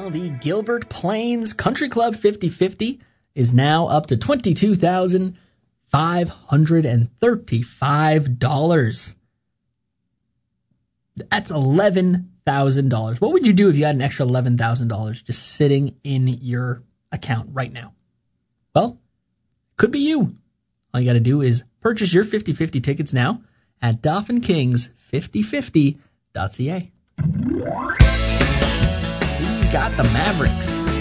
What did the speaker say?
Well, the Gilbert Plains Country Club 50/50 is now up to $22,535. That's $11,000. What would you do if you had an extra $11,000 just sitting in your account right now? Well, could be you. All you got to do is purchase your 50/50 tickets now at DolphinKings5050.ca. We got the Mavericks